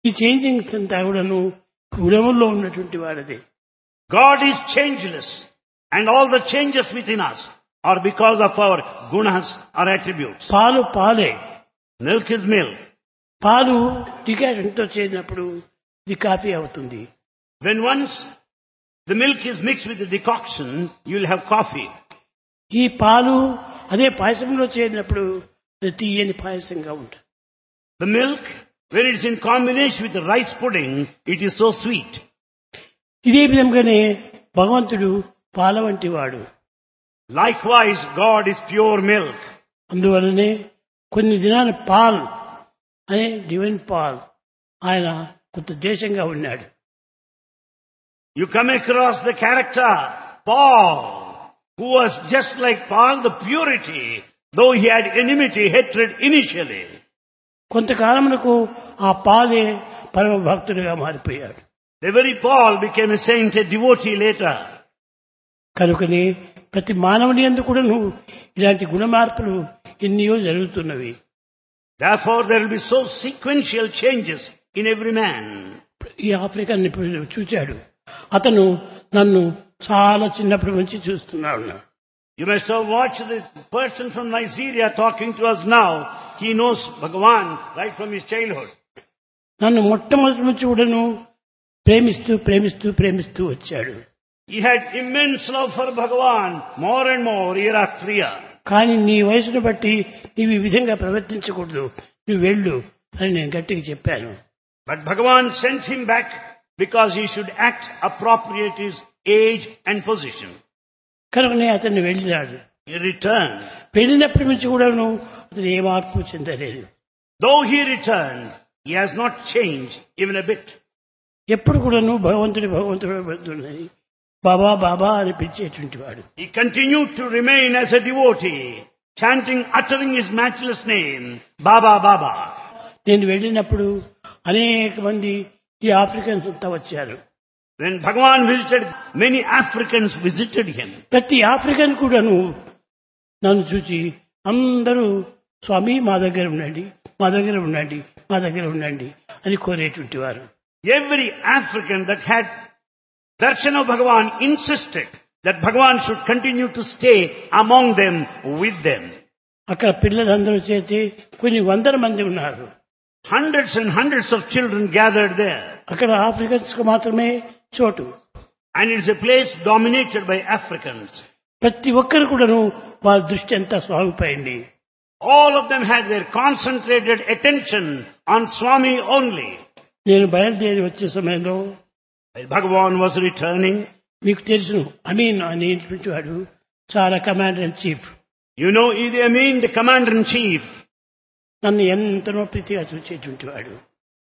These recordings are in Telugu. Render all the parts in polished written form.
ఈ చేంజింగ్స్ అంతా కూడాను గుణముల్లో ఉన్నటువంటి వాడిది. God is changeless, and all the changes within us are because of our gunas or attributes. పాలు పాలే. Milk is milk. పాలు డికాషన్తో చేసినప్పుడు ఇది కాఫీ అవుతుంది. When once the milk is mixed with the decoction, you will have coffee. ఈ పాలు అదే పాయసంలో చేరినప్పుడు అది తీయని పాయసంగా ఉంటుంది. The milk, when it is in combination with the rice pudding, it is so sweet. ఇదే విధంగానే భగవంతుడు పాల వంటి వాడు. Likewise, God is pure milk. అందువలనే కొన్ని దినాల పాల్ అనే డివైన్ పాల్ ఆయన కొంత దేశంగా ఉన్నాడు. You come across the character Paul, who was just like Paul, the purity, though he had enmity, hatred initially. కొంతకాలమునకు ఆ పాలే పరమ భక్తుడిగా మారిపోయాడు. The very Paul became a saint, a devotee later. కనుకనే ప్రతి మానవుని యందు కూడా ఇలాంటి గుణ మార్పులు ఎన్నో జరుగుతున్నవి. Therefore, there will be so sequential changes in every man. ఈ ఆఫ్రికన్ ఇప్పుడు చూచాడు. అతను నన్ను చాలా చిన్నప్పటి నుంచి చూస్తున్నాడు. You must have watched the person from Nigeria talking to us now. He knows Bhagavan right from his childhood. నన్ను మొట్టమొదటి నుంచి కూడాను ప్రేమిస్తూ ప్రేమిస్తూ ప్రేమిస్తూ వచ్చాడు. He had immense love for Bhagavan, more and more, year after year. కానీ నీ వయసును బట్టి నీవు ఈ విధంగా ప్రవర్తించకూడదు, నువ్వు వెళ్ళు అని నేను గట్టిగా చెప్పాను. But Bhagavan sent him back because he should act appropriate his age and position. కనుకనే అతన్ని వెళ్ళినాడు. He returned. వెళ్ళినప్పటి నుంచి కూడాను అతను ఏ మార్పు చెందలేదు. Though he returned, he has not changed even a bit. ఎప్పుడు కూడాను భగవంతుడి భగవంతుడు బాబా బాబా అని పిలిచేటువంటి వాడు. He continued to remain as a devotee, chanting, uttering his matchless name, Baba Baba. నేను వెళ్ళినప్పుడు అనేక మంది ఈ ఆఫ్రికన్స్ అంతా వచ్చారు. When Bhagavan visited, many Africans visited him. ప్రతి ఆఫ్రికన్ కూడాను నన్ను చూసి అందరూ స్వామి మా దగ్గర ఉండండి, మా దగ్గర ఉండండి, మా దగ్గర ఉండండి అని కోరేటువంటి వారు. Every African that had darshan of Bhagavan insisted that Bhagavan should continue to stay among them, with them. అక్కడ పిల్లలందరూ చేతి కొన్ని వందల మంది ఉన్నారు. Hundreds and hundreds of children gathered there. అక్కడ ఆఫ్రికన్స్ కు మాత్రమే చోటు. And it is a place dominated by Africans. ప్రతి ఒక్కరు కూడాను వారి దృష్టి అంతా స్వామిపైంది. All of them had their concentrated attention on Swami only. నేను బయలుదేరి వచ్చే సమయంలో While Bhagavan was returning, మీకు తెలుసును అమీన్ అనేటువంటి వాడు చాలా commander in chief. you know Idi Amin, the commander-in-chief, నన్ను ఎంతనో ప్రీతిగా చూసేటువంటి వాడు.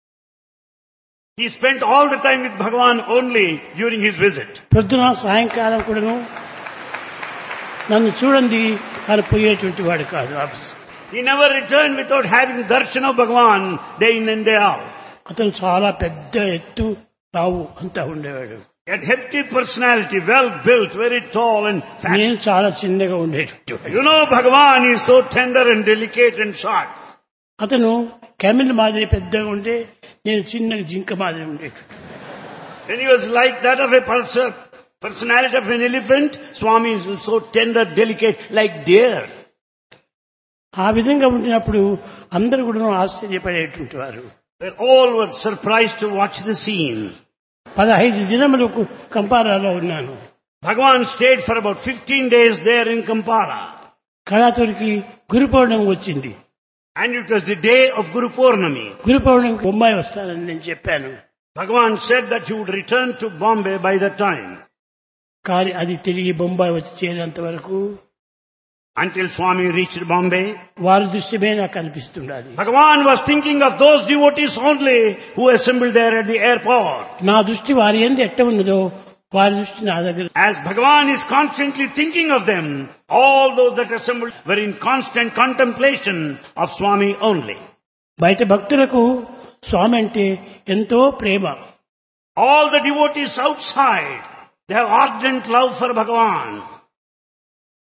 he spent all the time with Bhagavan only during his visit. పొద్దున సాయంకాలం కూడాను నన్ను చూడండి అని పోయేటువంటి వాడు కాదు office. He never returned without having darshan of Bhagavan day in and day out. అతను చాలా పెద్ద ఎత్తు తావు అంతా ఉండేవాడు. He had hefty personality, well built, very tall and fat. నేను చాలా చిన్నగా ఉండేటువంటి వాడు. You know, Bhagavan is so tender and delicate and short. అతను కెమిల్ మాదిరి పెద్దగా ఉంటే నేను చిన్నగా జింక మాదిరి ఉండేటువంటి. When he was like that of a personality of an elephant, Swami is so tender, delicate, like deer. ఆ విధంగా ఉండినప్పుడు అందరూ కూడా ఆశ్చర్యపడేటువంటి వారు. All were surprised to watch the scene. 15 దినములకు కంపారాలో ఉన్నాను. Bhagavan stayed for about 15 days there in Kampala. కళాతురికి గురు పౌర్ణమి వచ్చింది. And it was the day of Guru Purnami. గురు పౌర్ణమికి బొంబాయి వస్తానని నేను చెప్పాను. Bhagavan said that he would return to Bombay by that time. కానీ అది తిరిగి బొంబాయి వచ్చి చేరేంత వరకు Until Swami reached Bombay, వారి దృశ్యమే నాకు కనిపిస్తుండాలి. Bhagavan was thinking of those devotees only who assembled there at the airport. నా దృష్టి వారి యందు ఎట్ట ఉన్నదో వారి దృష్టి నా దగ్గర. As Bhagavan is constantly thinking of them, all those that assembled were in constant contemplation of Swami only. బయట భక్తులకు స్వామి అంటే ఎంతో ప్రేమ. All the devotees outside, they have ardent love for Bhagavan.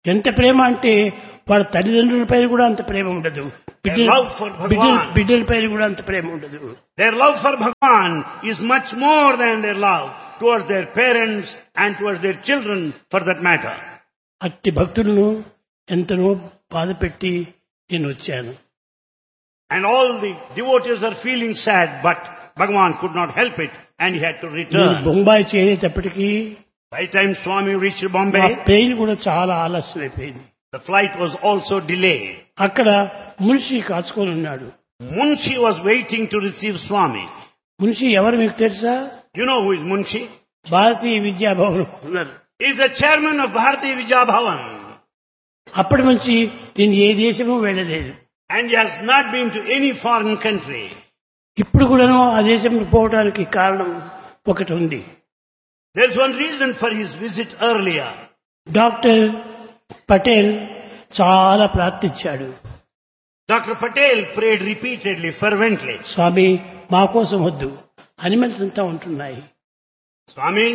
ఎంత ప్రేమ అంటే వాళ్ళ తల్లిదండ్రుల పైన కూడా అంత ప్రేమ ఉండదు. Their love for Bhagavan, బిడ్డల పైన కూడా అంత ప్రేమ ఉండదు. their love for Bhagavan is much more than their love towards their parents and towards their children for that matter. అట్టి భక్తులను ఎంతనో బాధ పెట్టి నేను వచ్చాను. And all the devotees are feeling sad, but Bhagavan could not help it and he had to నేను return. Bombay చేరేటప్పటికీ By the time Swami reached ఆ Bombay, ట్రైన్ కూడా చాలా ఆలస్యం అయిపోయింది. the flight was also delayed. అక్కడ మున్షి కాచుకొని ఉన్నాడు. Munshi was waiting to receive Swami. Munshi ఎవరు మీకు తెలుసా? You know who is Munshi? భారతీయ విద్యాభవన్ ఉన్నారు. He is the chairman of Bharati Vidya Bhavan. అప్పటి నుంచి నేను ఏ దేశము వెళ్ళలేదు. And he has not been to any foreign country. ఇప్పుడు కూడాను ఆ దేశంలో పోవడానికి కారణం ఒకటి ఉంది. There's one reason for his visit earlier. Doctor Patel చాలా ప్రార్థించాడు. Dr. Patel prayed repeatedly, fervently. స్వామి మా కోసం వద్దు, అనిమల్స్ అంతా ఉంటున్నాయి. Swami,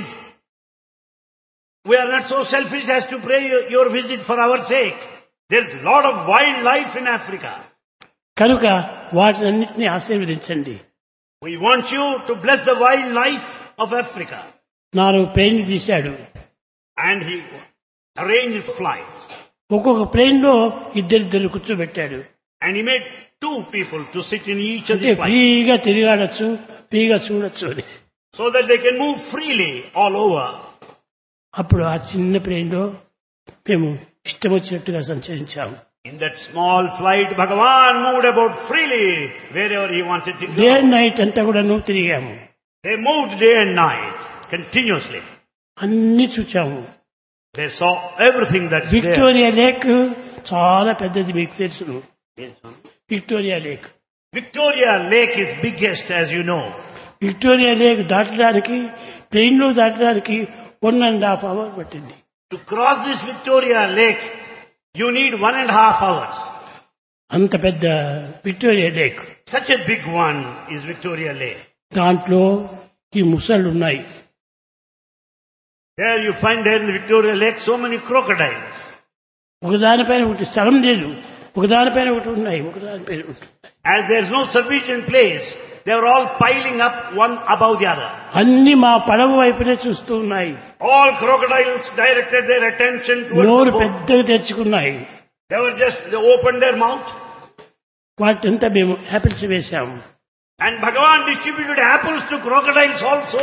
we are not so selfish as to pray your visit for our sake. There's a lot of wildlife in Africa. కనుక వాటినన్నింటినీ ఆశీర్వదించండి. We want you to bless the wildlife of Africa. నాలుగు ప్లేన్ తీశాడు. And he arranged flights. ఒక్కొక్క ప్లేన్ లో ఇద్దరిద్దరు కూర్చోబెట్టాడు. And he made two people to sit in each of అంటే the flights. ఫ్రీగా తిరగాడచ్చు, ఫ్రీగా చూడొచ్చు అని. So that they can move freely all over. అప్పుడు ఆ చిన్న ప్లేన్ లో మేము ఇష్టం వచ్చినట్టుగా సంచరించాము. In that small flight, Bhagavan moved about freely wherever he wanted to day and go. Night అంతా కూడా నువ్వు తిరిగాము. They moved day and night continuously. అన్ని చూచాము. They saw everything that's there. Victoria lake చాలా పెద్దది, మీకు తెలుసును. Yes, ma'am. Victoria lake. Victoria Lake is biggest, as you know. Victoria lake దాటడానికి, ప్లేన్ లో దాటడానికి 1.5 hours పట్టింది. To cross this Victoria Lake, you need 1.5 hours. అంత పెద్ద Victoria lake. Such a big one is Victoria Lake. దాంట్లో ఈ ముసళ్ళు ఉన్నాయి. There you find there in the Victoria Lake so many crocodiles. ఒకదానిపైన ఒకటి స్థలం లేదు, ఒకదానిపైన ఒకటి ఉన్నాయి, ఒకదానిపైన ఒకటి. As there is no sufficient place, they are all piling up one above the other. అన్ని మా పడవ వైపునే చూస్తూ ఉన్నాయి. All crocodiles directed their attention towards నోరు the boat. పెద్దగా తెచ్చుకున్నాయి. They opened their mouth. వాటింతా మేము యాపిల్స్ వేశాము. And Bhagavan distributed apples to crocodiles also.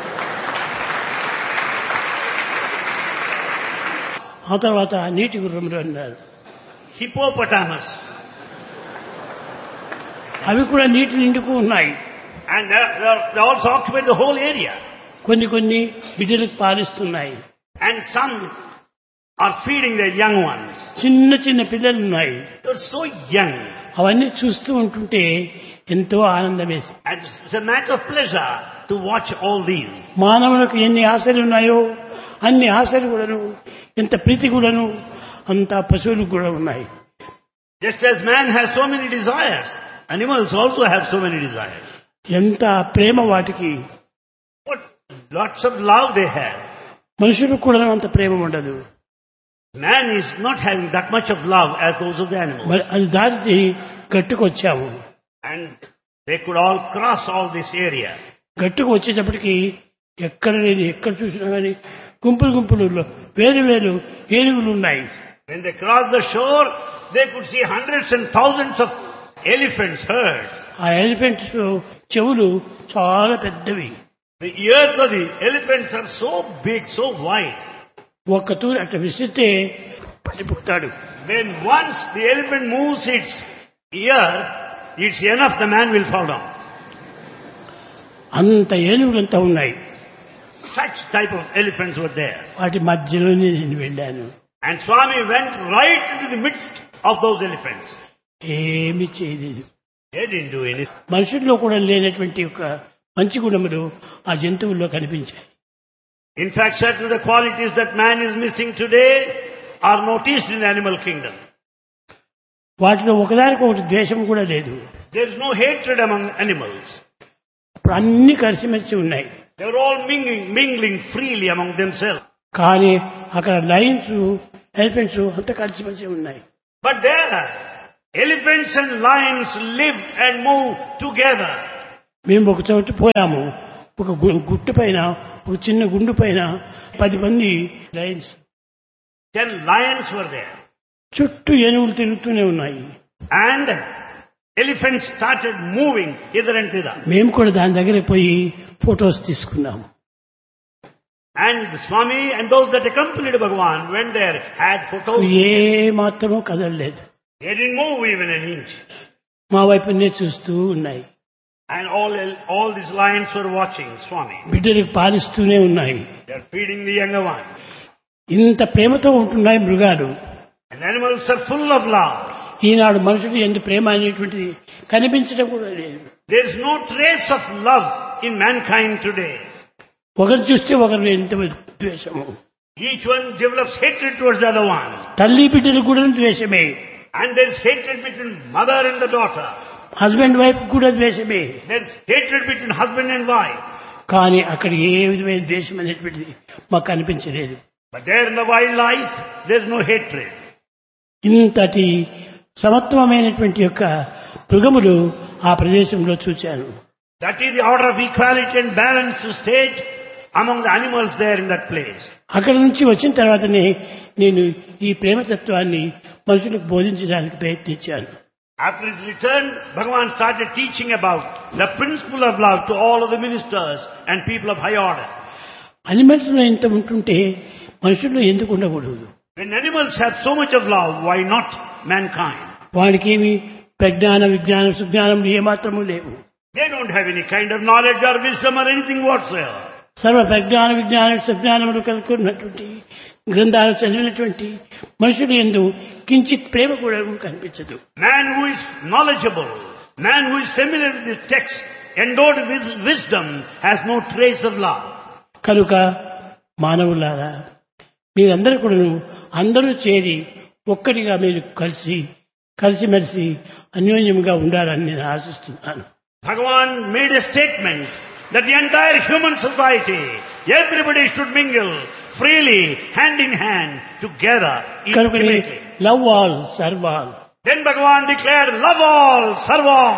ఆ తర్వాత నీటి గుర్రములు అన్నారు. Hippopotamus. అవి కూడా నీటి నిండుకు ఉన్నాయి. And they also occupied the whole area. కొన్ని కొన్ని బిడ్డలకు పాలిస్తున్నాయి. And some are feeding their young ones. చిన్న చిన్న పిల్లలు ఉన్నాయి. They're so young. అవన్నీ చూస్తూ ఉంటుంటే ఎంతో ఆనందం వేసి, And it's a matter of pleasure to watch all these. మానవులకు ఎన్ని ఆశలు ఉన్నాయో అన్ని ఆశలు కూడాను, ఎంత ప్రీతి కూడాను అంత పశువులకు కూడా ఉన్నాయి. Just as man has so many desires, animals also have so many desires. ఎంత ప్రేమ వాటికి. What lots of love they have. మనుషులకు కూడా అంత ప్రేమ ఉండదు. Man is not having that much of love as those of the animals. మరి అది దాటి గట్టుకు వచ్చాము. And they could all cross all this area. గట్టుకు వచ్చేటప్పటికి ఎక్కడ చూసినా కానీ గుంపులు గుంపులు వేరు వేరు ఏనుగులు ఉన్నాయి. When they crossed the shore, they could see hundreds and thousands of elephants, herds. ఆ ఎలిఫెంట్స్ చెవులు చాలా పెద్దవి. The ears of the elephants are so big, so wide. ఒక్క తూరి అట్లా విసిరితే పడిపోతాడు. When once the elephant moves its ear, it's enough, the man will fall down. అంత ఏనుగులంతా ఉన్నాయి. Such type of elephants were there. వాటి మధ్యలోనే నేను వెళ్ళాను. And Swami went right into the midst of those elephants. ఏమి చేయలేదు. They didn't do anything. మనుషుల్లో కూడా లేనటువంటి ఒక మంచి గుణములు ఆ జంతువుల్లో కనిపించాయి. In fact, certain of the qualities that man is missing today are noticed in the animal kingdom. వాటిలో ఒకదానికి ఒకటి ద్వేషం కూడా లేదు. There is no hatred among animals. ఇప్పుడు అన్ని కలిసిమెలిసి ఉన్నాయి. They are all mingling freely among themselves. కానీ అక్కడ లయన్స్ ఎలిఫెంట్స్ అంత కలిసిమెలిసి ఉన్నాయి. But there, elephants and lions live and move together. మేము ఒక చోట పోయాము. ఒక గుట్టు పైన, ఒక చిన్న గుండు పైన 10 మంది లయన్స్, 10 lions were there. చుట్టూ ఏనుగులు తిరుగుతూనే ఉన్నాయి. And elephants started moving hither and thither. మేము కూడా దాని దగ్గరికి పోయి ఫొటోస్ తీసుకున్నాము. And the Swami and those that accompanied Bhagavan went there, had photos. ఏ మాత్రమూ కదలలేదు. They didn't move even an inch. మా వైపునే చూస్తూ ఉన్నాయి. And all these lions were watching Swami. బిడ్డలకు పాలిస్తూనే ఉన్నాయి. They are feeding the younger one. ఇంత ప్రేమతో ఉంటున్నాయి మృగాలు. And animals are full of love. ఈనాడు మనుషులు ఎంత ప్రేమ అనేటువంటిది కనిపించడం కూడా లేదు. There is no trace of love in mankind today. ఒకరు చూస్తే ఒకరు ఎంత ద్వేషము. Each one develops hatred towards the other one. తల్లి బిడ్డలు కూడా ద్వేషమే. And there is hatred between mother and the daughter. Husband wife కూడా ద్వేషమే. There is hatred between husband and wife. కానీ అక్కడ ఏ విధమైన ద్వేషం అనేటువంటిది మాకు కనిపించలేదు. But there in the wildlife, there is no hatred. ఇంతటి సమత్వమైనటువంటి యొక్క మృగములు ఆ ప్రదేశంలో చూశాను. That is the order of equality and balanced state among the animals there in that place. అక్కడి నుంచి వచ్చిన తర్వాతనే నేను ఈ ప్రేమతత్వాన్ని మనుషులకు బోధించడానికి ప్రయత్నించాను. After his return, Bhagavan started teaching about the principle of love to all of the ministers and people of high order. Animals లో ఇంత ఉంటుంటే మనుషుల్లో ఎందుకు ఉండకూడదు? When animals have so much of love, why not mankind? వాడికి ఏమి ప్రజ్ఞాన విజ్ఞానం సుజ్ఞానములు ఏమాత్రము లేవు. They don't have any kind of knowledge or wisdom or anything whatsoever. సర్వ ప్రజ్ఞాన విజ్ఞాన సుజ్ఞానములు కలుగుకున్నటువంటి గ్రంథాలు చదివినటువంటి మనుషులు యందు కించిత్ ప్రేమ కూడా కనిపించదు. Man who is knowledgeable, man who is familiar with the text, endowed with wisdom, has no trace of love. కనుక మానవులారా, మీరందరూ కూడా అందరూ చేరి ఒక్కటిగా మీరు కలిసిమెలిసి అన్యోన్యంగా ఉండాలని నేను ఆశిస్తున్నాను. Bhagavan made a statement that the entire human society, everybody should mingle freely, hand in hand, together, intimately. Love all, serve all. Then Bhagavan declared, love all, serve all.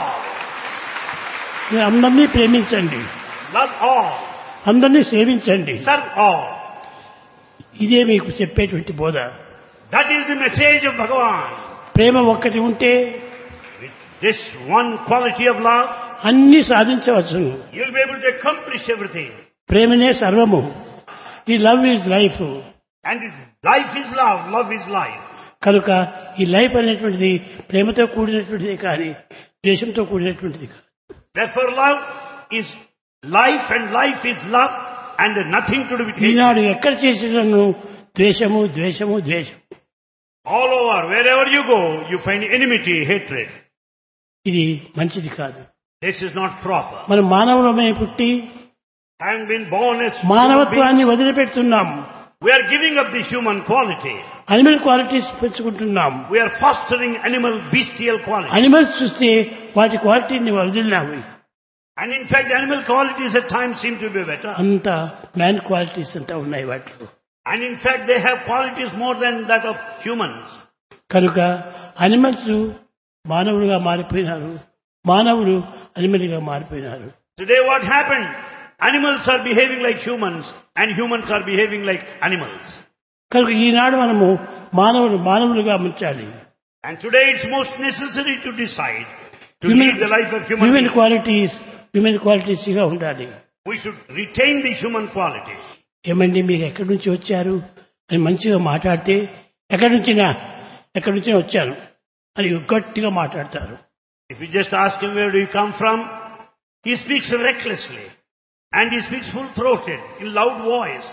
అందరినీ ప్రేమించండి, Love all, అందరినీ సేవించండి. serve all. ఇదే మీకు చెప్పేటువంటి బోధ. That is the message of Bhagavan. ప్రేమ ఒక్కటి ఉంటే With this one quality of love, అన్ని సాధించవచ్చును. you will be able to accomplish everything. ప్రేమనే సర్వము. ఈ love is life. And life is love, love is life. కనుక ఈ లైఫ్ అనేటువంటిది ప్రేమతో కూడినటువంటిది కానీ ద్వేషంతో కూడినటువంటిది కాదు. Therefore love is life and life is love and nothing to do with hatred. ఈనాడు ఎక్కడ చేసినను ద్వేషము ద్వేషము ద్వేషం. All over, wherever you go, you find enmity, hatred. ఇది మంచిది కాదు. This is not proper. మనం మానవులమై పుట్టి Having been born as human మానవత్వాన్ని beings, వదిలిపెడుతున్నాం. we are giving up the human quality. Animal qualities పెంచుకుంటున్నాం. We are fostering animal bestial quality. Animals చూస్తే వాటి క్వాలిటీని వదిలినాము. And in fact, the animal qualities at times seem to be better. అంత మ్యాన్ క్వాలిటీస్ అంతా ఉన్నాయి వాటిలో. And in fact, they have qualities more than that of humans. కనుక అనిమల్స్ మానవులుగా మారిపోయినారు, మానవులు అనిమల్గా మారిపోయినారు. Today what happened? Animals are behaving like humans and humans are behaving like animals. కనుక ఈనాడు మనము మానవులుగా ఉంచాలి. And today it's most necessary to decide to lead the life of human human beings. Qualities గా ఉండాలి. We should retain the human qualities. ఏమండి మీరు ఎక్కడి నుంచి వచ్చారు అని మంచిగా మాట్లాడితే ఎక్కడి నుంచి వచ్చాను అని గట్టిగా మాట్లాడతారు. If you just ask him where do you come from, he speaks recklessly and he speaks full-throated in loud voice.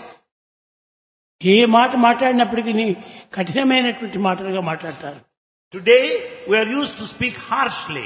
ఏ మాట మాట్లాడినప్పటికీ కఠినమైనటువంటి మాటలుగా మాట్లాడతారు. Today we are used to speak harshly.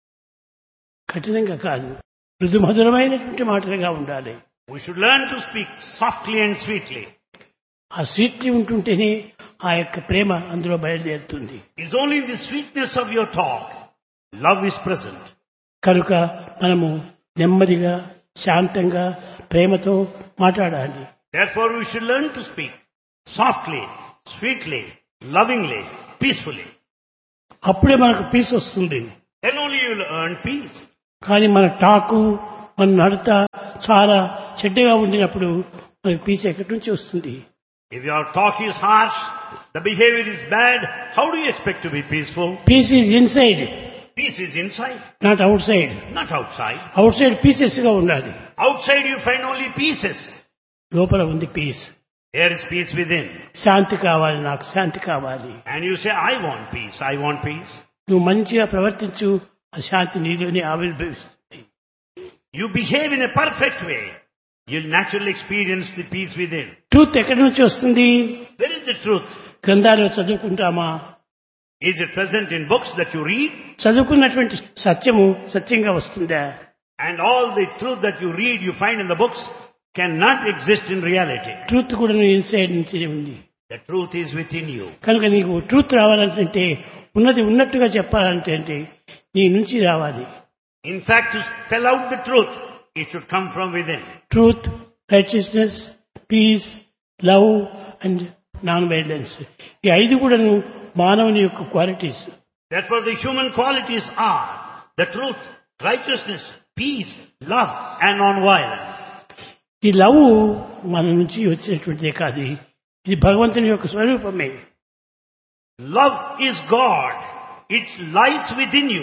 కఠినంగా కాదు, మృదు మధురమైనటువంటి మాటలుగా ఉండాలి. We should learn to speak softly and sweetly. ఆ స్వీట్లీ ఉంటుంటేనే ఆ యొక్క ప్రేమ అందులో బయలుదేరుతుంది. It's only in the sweetness of your talk love is present. కనుక మనము నెమ్మదిగా శాంతంగా ప్రేమతో మాట్లాడాలి. Therefore we should learn to speak softly, sweetly, lovingly, peacefully. అప్పుడే మనకు పీస్ వస్తుంది. Then only you will earn peace. కానీ మన టాకు మన నడత చాలా చెడ్డగా ఉండినప్పుడు మనకి పీస్ ఎక్కడి నుంచి వస్తుంది? If your talk is harsh, the behavior is bad, how do you expect to be peaceful? Piece is inside, Peace is inside, not out side. not outside. Out side pieces గా ఉండాలి, Outside you find only pieces. లోపల ఉంది piece. There is peace within. శాంతి కావాలి, నాకు శాంతి కావాలి. And you say, I want peace, I want peace. నువ్వు మంచిగా ప్రవర్తించు, ఆ శాంతి నీలోనే ఆవిర్భవిస్తుంది. You behave in a perfect way, you'll naturally experience the peace within. Truth ఎక్కడి నుంచి వస్తుంది? Where is the truth? గ్రంథాలు చదువుకుంటామా? Is it present in books that you read? చదువుకున్నటువంటి సత్యము సత్యంగా వస్తుందా? And all the truth that you read, you find in the books, cannot exist in reality. Truth కూడా ఇన్సైడ్ నుంచి ఉంది. The truth is within you. కనుక నీకు ట్రూత్ రావాలంటే, ఉన్నది ఉన్నట్టుగా చెప్పాలంటే నీ నుంచి రావాలి. In fact, to spell out the truth, it should come from within. Truth, righteousness, piece, love and non violence, ఈ ఐదు కూడాను మానవుని యొక్క qualities. Therefore, the human qualities are the truth, righteousness, peace, love, and non-violence. ఈ లవ్ మన నుంచి వచ్చినటువంటిదే కాదు, ఇది భగవంతుని యొక్క స్వరూపమే. Love is God. It lies within you.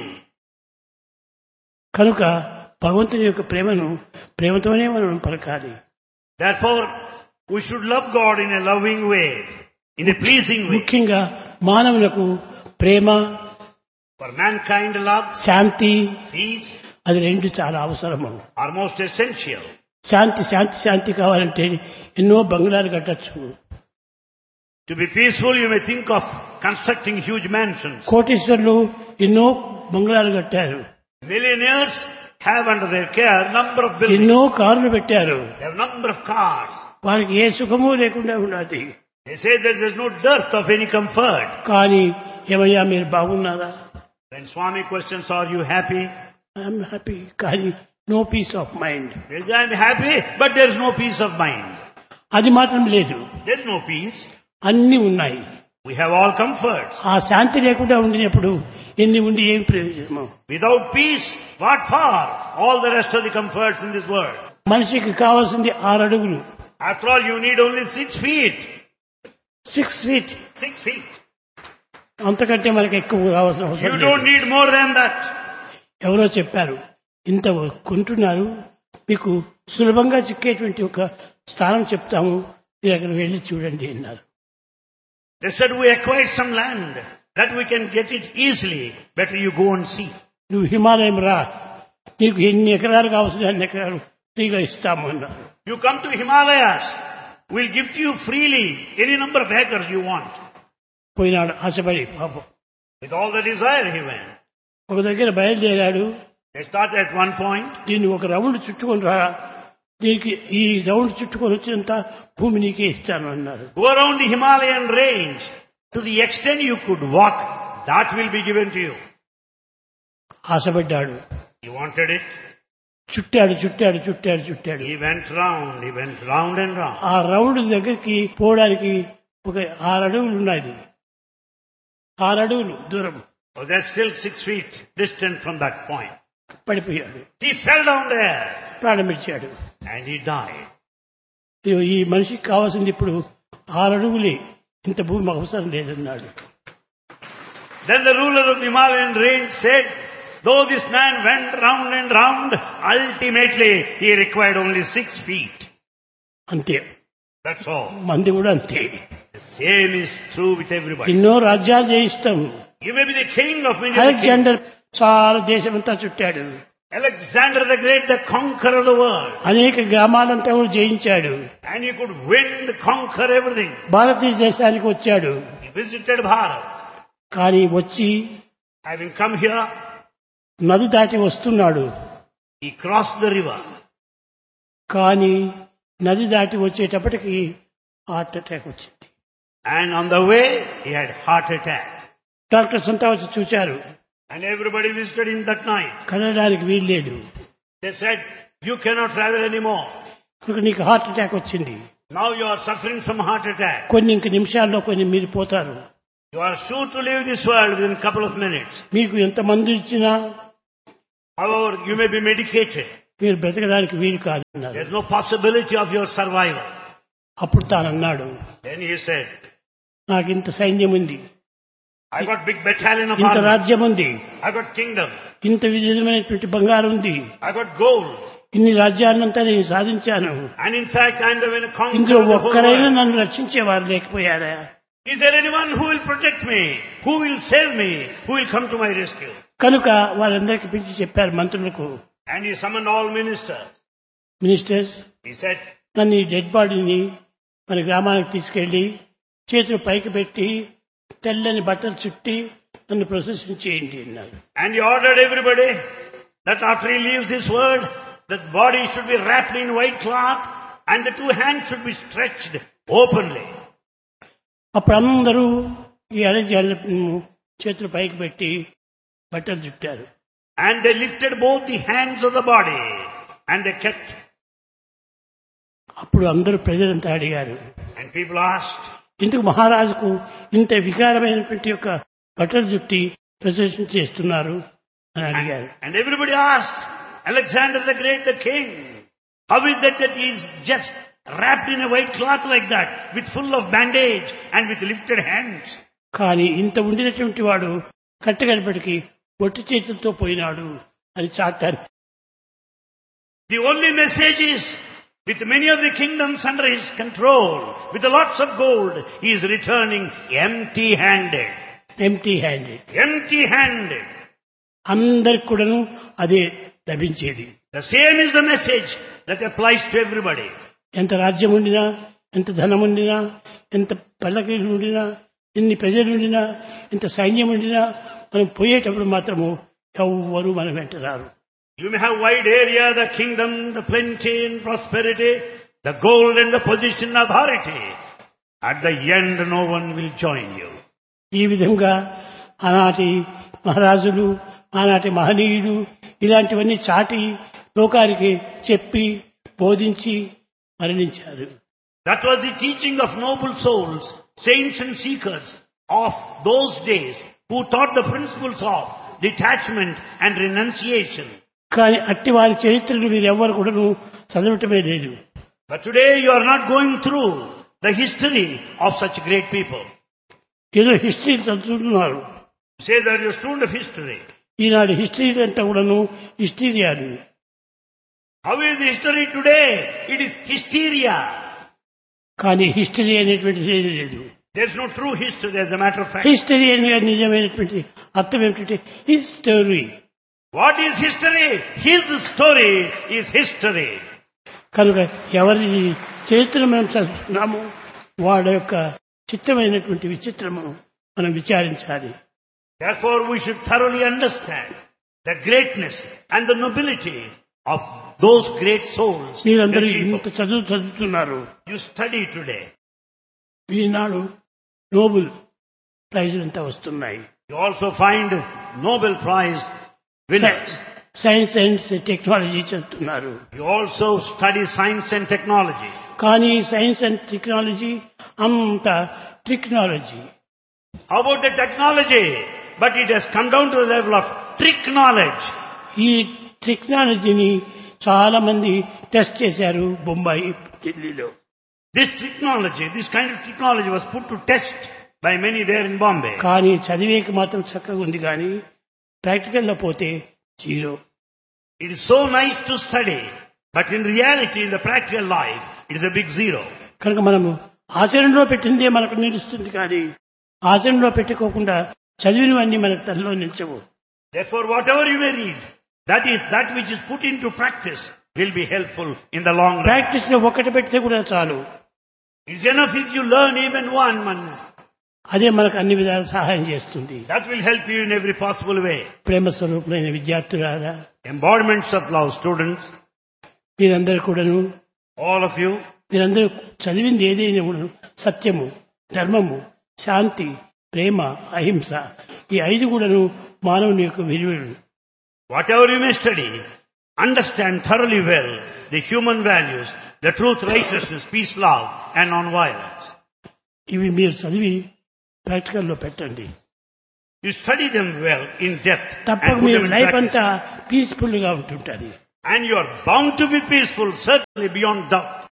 కనుక భగవంతుని యొక్క ప్రేమను ప్రేమతోనే మనం పలకాలి. Therefore, we should love God in a loving way, in a pleasing way. ముఖ్యంగా మానవులకు ప్రేమ, For mankind, love, Shanti, peace అది రెండు చాలా అవసరము. are most essential. శాంతి శాంతి శాంతి కావాలంటే ఎన్నో బంగ్లాలు కట్టచ్చు. To be peaceful, you may think of constructing huge mansions. కోటీశ్వరులు ఎన్నో బంగ్లాలు కట్టారు, Millionaires have under their care number of buildings. ఎన్నో కార్లు పెట్టారు. They have number of cars. వారికి ఏ సుఖము లేకుండా ఉన్నది. They say that there is no dearth of any comfort. కానీ ఏమయ్యా మీరు బాగున్నారా? When Swami questions, are you happy? I'm happy, కానీ no piece of mind. They say, I am happy, but there is no peace of mind. అది మాత్రం లేదు, There is no peace. అన్ని ఉన్నాయి. We have all comfort. ఆ శాంతి లేకుండా ఉండినప్పుడు ఎన్ని ఉండి ఏం ప్రయోజనము? Without peace, what for? All the rest of the comforts in this world. మనిషికి కావాల్సింది 6 అడుగులు. After all, you need only 6 feet. 6 feet. 6 feet. అంతకంటే మనకి ఎక్కువ కావాల్సిన You అవసరం don't లేదు. need more than that. ఎవరో చెప్పారు, ఇంత కొంటున్నారు, మీకు సులభంగా చిక్కేటువంటి ఒక స్థానం చెప్తాము, మీరు అక్కడ వెళ్ళి చూడండి అన్నారు. They said, we acquired some land that we can get it easily. Better you go and see. నువ్వు హిమాలయం రా, నీకు ఎన్ని ఎకరాలు కావాల్సిన అన్ని ఎకరాలు ఫ్రీగా ఇస్తాము అన్నారు. You come to Himalayas. We'll give to you freely any number of acres you want. పోయినాడు ఆశపడి పాపం. With all the desire he went. ఒక దగ్గర బయలుదేరాడు. They started at one point. దీన్ని ఒక రౌండ్ చుట్టుకొని రా, దీనికి ఈ రౌండ్ చుట్టుకొని వచ్చినంత భూమి నీకే ఇస్తాను అన్నారు. Go around the Himalayan range. To the extent you could walk, that will be given to you. ఆశపడ్డాడు. He wanted it. చుట్టాడు చుట్టాడు చుట్టాడు చుట్టాడు. He went round and round. ఆ రౌండ్ దగ్గరికి పోవడానికి ఒక 6 అడుగులు ఉన్నది. 6 అడుగులు దూరం. Oh, they're still 6 feet distant from that point. పడిపోయాడు. He fell down there ప్రాణమిచ్చాడు. and he died. ఈ మనిషికి కావాల్సింది ఇప్పుడు 6 అడుగులే, ఇంత భూమి అవసరం లేదన్నాడు. Then the ruler of the Himalayan range said, though this man went round and round, ultimately he required only 6 feet. అంతే. That's all. మంది కూడా అంతే. The same is true with everybody. ఎన్నో రాజ్యాలు జయిస్తాం. You may be the king of many. Alexander చాలా దేశమంతా చుట్టాడు. Alexander the Great, the conqueror of the world. అనేక గ్రామాలంతా కూడా జయించాడు. And he could win, conquer everything. భారతదేశానికి వచ్చాడు. He visited Bharat. కానీ వచ్చి Having come here, నది దాటి వస్తున్నాడు. he crossed the river. కానీ నది దాటి వచ్చేటప్పటికి హార్ట్ అటాక్ వచ్చింది. And on the way, he had heart attack. Doctors అంతా వచ్చి చూశారు. And everybody visited him that night. కదలడానికి వీల్లేదు. They said, you cannot travel anymore. కనుక నీకు హార్ట్ అటాక్ వచ్చింది. Now you are suffering from heart attack. కొన్ని ఇంక నిమిషాల్లో కొన్ని మీరు పోతారు. You are sure to leave this world within a couple of minutes. మీకు ఎంత మందు ఇచ్చినా However, you may be medicated. మీరు బ్రతకడానికి వీలు కాదు అన్నారు. There is no possibility of your survival. అప్పుడు తాను అన్నాడు, Then he said, నాకు ఇంత సైన్యం ఉంది, I got big battalion of ఇంత army. రాజ్యం ఉంది, I got kingdom. ఇంత విధమైనటువంటి బంగారం ఉంది, I got gold. ఇన్ని రాజ్యాన్నంతా నేను సాధించాను. And in fact, I am the conqueror ఇందులో of the whole ఒక్కరైనా world. నన్ను రక్షించేవారు లేకపోయారా? Is there anyone who will protect me? Who will save me? Who will come to my rescue? కనుక వారందరికీ పిలిచి చెప్పారు మంత్రులకు, And he summoned all ministers. Ministers, He said, నన్ను ఈ డెడ్ బాడీని మన గ్రామానికి తీసుకెళ్లి చేతులు పైకి పెట్టి తెల్లని బట్టలు చుట్టి నన్ను ప్రొసెషన్ చేయండి అన్నారు. and he ordered everybody that after he leaves this world, the body should be wrapped in white cloth and the two hands should be stretched openly. అప్పుడు అందరూ ఈ అలెగ్జాండర్ చేతులు పైకి పెట్టి బట్టలు చుట్టారు. And they lifted both the hands of the body and they kept. అప్పుడు అందరూ ప్రజలంతా అడిగారు, And people asked, ఇందుకు మహారాజుకు ఇంత వికారమైనటువంటి యొక్క బట్టలు చుట్టి ప్రొసెషన్ చేస్తున్నారు అని అడిగారు. and everybody asked, Alexander the Great, the king, how is that he is just wrapped in a white cloth like that, with full of bandage and with lifted hands? కానీ ఇంత ఉండినటువంటి వాడు కట్టగడపటికి ఒట్టి చేతులతో పోయినాడు అని చాటారు. The only message is, with many of the kingdoms under his control, with lots of gold, he is returning empty-handed. Empty handed. Empty-handed. అందరికి కూడాను అదే లభించేది. The same is the message that applies to everybody. ఎంత రాజ్యం ఉండినా, ఎంత ధనం ఉండినా, ఎంత పల్లకీలు ఉండినా, ఎన్ని ప్రజలు ఉండినా, ఎంత సైన్యం ఉండినా, మనం పోయేటప్పుడు మాత్రము ఎవ్వరూ మన వెంట రారు. You may have wide area, the kingdom, the plenty and prosperity, the gold and the position and authority. At the end, no one will join you. ఈ విధంగా ఆనాటి మహారాజులు, ఆనాటి మహనీయులు ఇలాంటివన్నీ చాటి లోకానికి చెప్పి బోధించి మరణించారు. That was the teaching of noble souls, saints and seekers of those days, who taught the principles of detachment and renunciation. కానీ అట్టి వారి చరిత్రను వీరెవ్వరు కూడాను చదవటమే లేదు. But today you are not going through the history of such great people. ఏదో హిస్టరీ చదువుతున్నారు. Say that you're a student of history. Eenadu history అంతా కూడాను హిస్టీరియాలు. How is the history today? It is hysteria. కానీ హిస్టరీ అనేటువంటిది ఏది లేదు. There is no true history as a matter of fact. History అనే నిజమైనటువంటి అర్థం ఏమిటంటే history. What is history? His story is history. కనుక ఎవరి చరిత్ర మనం చదువుతున్నామో వాడి యొక్క చిత్రమైనటువంటి విచిత్రము మనం విచారించాలి. Therefore we should thoroughly understand the greatness and the nobility of those great souls. మీరందరూ great people. ఇంత చదువుతున్నారు. You study today. Eenadu Nobel ప్రైజులు అంతా వస్తున్నాయి. You also find Nobel Prize winners. Science and technology చదువుతున్నారు. You also study science and technology. కానీ సైన్స్ అండ్ టెక్నాలజీ అంత technology. How about the technology? But it has come down to the level of trick knowledge. ఈ టెక్నాలజీని చాలా మంది టెస్ట్ చేశారు బొంబాయి, ఢిల్లీలో. This kind of technology was put to test by many there in Bombay. కానీ చదివేకి మాత్రం చక్కగా ఉంది, కానీ ప్రాక్టికల్లో పోతే zero. It is so nice to study, but in reality, in the practical life, it is a big zero. కనుక మనము ఆచరణలో పెట్టిందే మనకు నిలుస్తుంది, కానీ ఆచరణలో పెట్టుకోకుండా చదివినవన్నీ మనకు తనలో నిలిచవు. Therefore, whatever you may read, that which is put into practice will be helpful in the long run. Practice లో ఒకటి పెడితే కూడా చాలు. It's enough if you learn even one. అదే మనకు అన్ని విధాల సహాయం చేస్తుంది. That will help you in every possible way. ప్రేమ స్వరూపులైన విద్యార్థులారా, Embodiments of love students, మీరందరూ కూడాను, all of you, మీరందరూ చదివింది ఏదైనా కూడా సత్యము, ధర్మము, శాంతి, ప్రేమ, అహింస, ఈ 5 కూడాను మానవుని యొక్క విలువలు. whatever you may study, understand thoroughly well the human values, the truth, righteousness, peace, love, and non-violence. ఇవి మీరు చదివి ప్రాక్టికల్లో పెట్టండి. You study them well in depth తప్పక and put మీరు them in లైఫ్ practice. అంతా పీస్ఫుల్ గా ఉంటుంటారు. And you are bound to be peaceful, certainly beyond doubt.